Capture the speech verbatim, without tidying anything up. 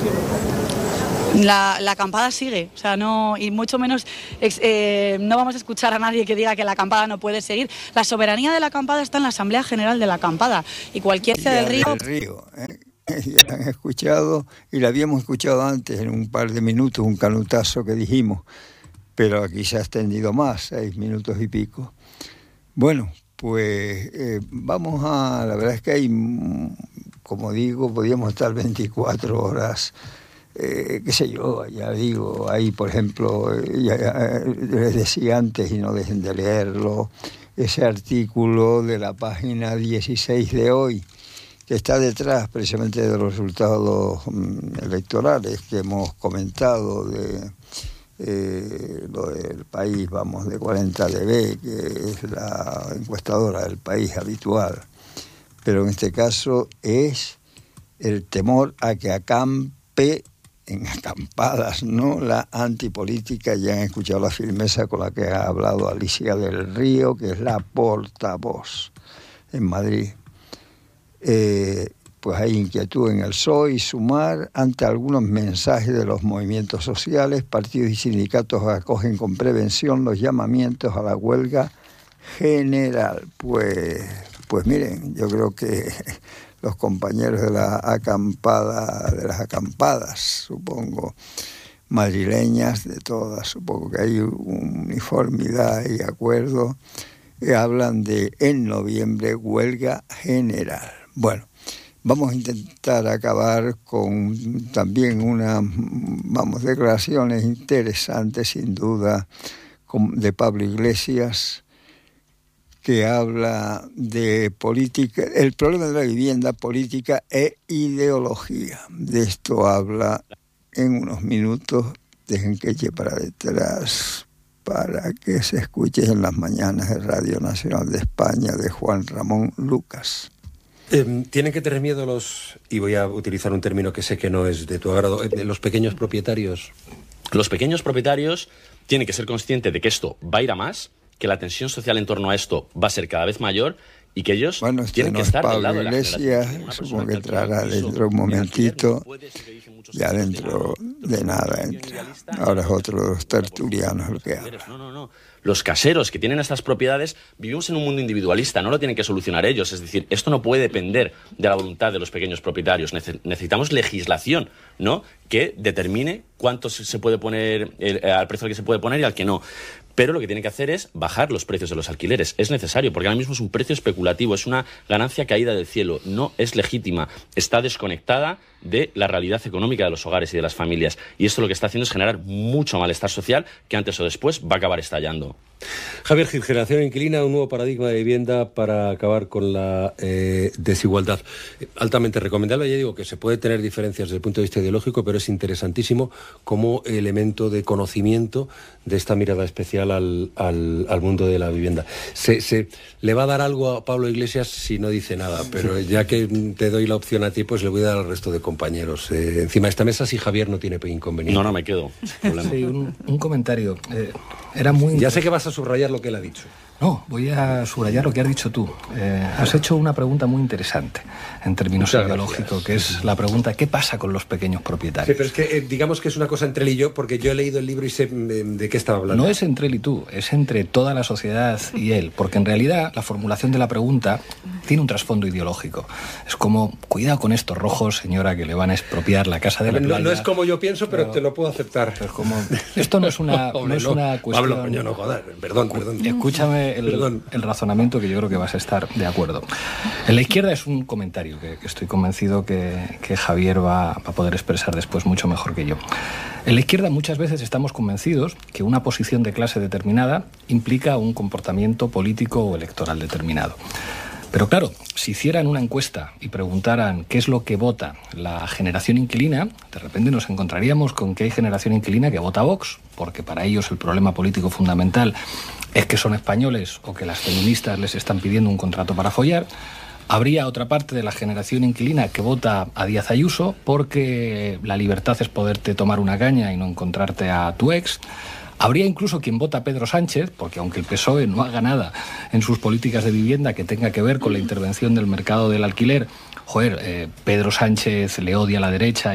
La, la acampada sigue, o sea, no, y mucho menos eh, no vamos a escuchar a nadie que diga que la acampada no puede seguir. La soberanía de la acampada está en la Asamblea General de la acampada y cualquier ciudad del río... Del río ¿eh? Ya la han escuchado y la habíamos escuchado antes en un par de minutos, un canutazo que dijimos, pero aquí se ha extendido más, seis minutos y pico. Bueno, pues eh, vamos a... La verdad es que hay, como digo, podíamos estar veinticuatro horas... Eh, qué sé yo, ya digo, ahí por ejemplo, ya, ya, les decía antes y no dejen de leerlo, ese artículo de la página dieciséis de hoy, que está detrás precisamente de los resultados um, electorales que hemos comentado, de eh, lo del país, vamos, de cuarenta D B, que es la encuestadora del país habitual, pero en este caso es el temor a que acampe en acampadas, ¿no?, la antipolítica. Ya han escuchado la firmeza con la que ha hablado Alicia del Río, que es la portavoz en Madrid. Eh, pues hay inquietud en el P S O E y Sumar ante algunos mensajes de los movimientos sociales. Partidos y sindicatos acogen con prevención los llamamientos a la huelga general. Pues, pues miren, yo creo que los compañeros de la acampada, de las acampadas, supongo, madrileñas, de todas, supongo que hay uniformidad y acuerdo, que hablan de en noviembre huelga general. Bueno, vamos a intentar acabar con también unas, vamos, declaraciones interesantes, sin duda, de Pablo Iglesias, que habla de política, el problema de la vivienda, política e ideología. De esto habla en unos minutos. Dejen que eche para detrás para que se escuche en las mañanas de Radio Nacional de España de Juan Ramón Lucas. Eh, tienen que tener miedo los, y voy a utilizar un término que sé que no es de tu agrado, eh, los pequeños propietarios. Los pequeños propietarios tienen que ser conscientes de que esto va a ir a más, que la tensión social en torno a esto va a ser cada vez mayor y que ellos bueno, este tienen no que estar Pablo del lado de la Iglesias, supongo que entrará dentro de un momentito, ya dentro de nada entra. Ahora es otro de los tertulianos el que habla. No, no, no. Los caseros que tienen estas propiedades, vivimos en un mundo individualista, no lo tienen que solucionar ellos. Es decir, esto no puede depender de la voluntad de los pequeños propietarios. Necesitamos legislación, ¿no?, que determine cuánto se puede poner, el, al precio al que se puede poner y al que no. Pero lo que tiene que hacer es bajar los precios de los alquileres. Es necesario, porque ahora mismo es un precio especulativo, es una ganancia caída del cielo, no es legítima, está desconectada de la realidad económica de los hogares y de las familias. Y esto lo que está haciendo es generar mucho malestar social que antes o después va a acabar estallando. Javier Gil, Generación Inquilina, un nuevo paradigma de vivienda para acabar con la eh, desigualdad. Altamente recomendable, ya digo que se puede tener diferencias desde el punto de vista ideológico, pero es interesantísimo como elemento de conocimiento de esta mirada especial al, al, al mundo de la vivienda. Se, se le va a dar algo a Pablo Iglesias si no dice nada, pero ya que te doy la opción a ti, pues le voy a dar al resto de compañeros. Eh, encima de esta mesa, si Javier no tiene inconveniente. No, no, me quedo. Sí, un, un comentario. Eh, era muy... Ya sé que vas a subrayar lo que él ha dicho. No, voy a subrayar lo que has dicho tú. Eh, has hecho una pregunta muy interesante en términos Muchas ideológicos, gracias. que es la pregunta ¿qué pasa con los pequeños propietarios? Sí, pero es que eh, digamos que es una cosa entre él y yo, porque yo he leído el libro y sé de, de qué estaba hablando. No es entre él y tú, es entre toda la sociedad y él, porque en realidad la formulación de la pregunta tiene un trasfondo ideológico. Es como, cuidado con estos rojos, señora, que le van a expropiar la casa de la playa. No, no es como yo pienso, pero, pero te lo puedo aceptar. Es como, esto no es una, no, no es una cuestión... Pablo, coño, no jodas, perdón, perdón. Escúchame el, perdón. el razonamiento que yo creo que vas a estar de acuerdo. En la izquierda es un comentario que, que estoy convencido que, que Javier va, va a poder expresar después mucho mejor que yo. En la izquierda muchas veces estamos convencidos que una posición de clase determinada implica un comportamiento político o electoral determinado. Pero claro, si hicieran una encuesta y preguntaran qué es lo que vota la generación inquilina, de repente nos encontraríamos con que hay generación inquilina que vota Vox, porque para ellos el problema político fundamental es que son españoles o que las feministas les están pidiendo un contrato para follar. Habría otra parte de la generación inquilina que vota a Díaz Ayuso porque la libertad es poderte tomar una caña y no encontrarte a tu ex. Habría incluso quien vota a Pedro Sánchez, porque aunque el P S O E no haga nada en sus políticas de vivienda que tenga que ver con la intervención del mercado del alquiler, joder, eh, Pedro Sánchez le odia a la derecha